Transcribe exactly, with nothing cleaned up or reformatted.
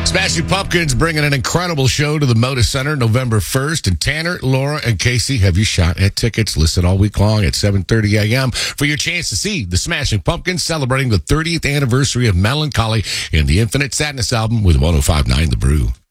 Smashing Pumpkins bringing an incredible show to the Moda Center November first. And Tanner, Laura, and Casey have you shot at tickets listed all week long at seven thirty a.m. for your chance to see the Smashing Pumpkins celebrating the thirtieth anniversary of Melancholy and the Infinite Sadness album with one oh five point nine The Brew.